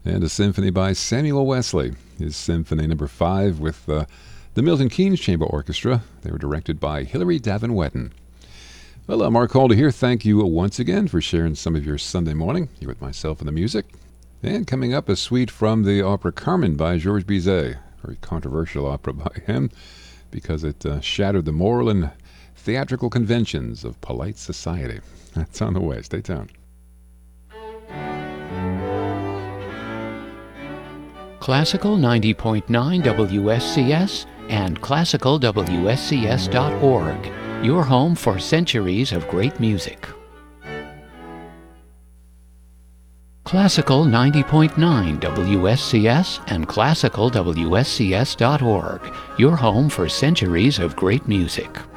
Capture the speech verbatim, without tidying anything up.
And a symphony by Samuel Wesley, his Symphony Number Five with uh, the Milton Keynes Chamber Orchestra. They were directed by Hilary Davin Wetton. Well, uh, Mark Calder here. Thank you once again for sharing some of your Sunday morning here with myself and the music. And coming up, a suite from the opera Carmen by Georges Bizet. Very controversial opera by him because it uh, shattered the moral and theatrical conventions of polite society. That's on the way. Stay tuned. Classical ninety point nine W S C S and classical W S C S dot org, your home for centuries of great music. Classical ninety point nine W S C S and classical W S C S dot org, your home for centuries of great music.